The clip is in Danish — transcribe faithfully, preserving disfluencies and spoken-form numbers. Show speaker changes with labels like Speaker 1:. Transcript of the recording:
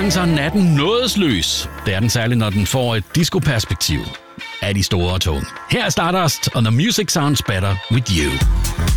Speaker 1: dagen så er natten nådesløs. Det er den særligt, når den får et disco-perspektiv af de store og tunge. Her er Stardust, og The Music Sounds Better With You.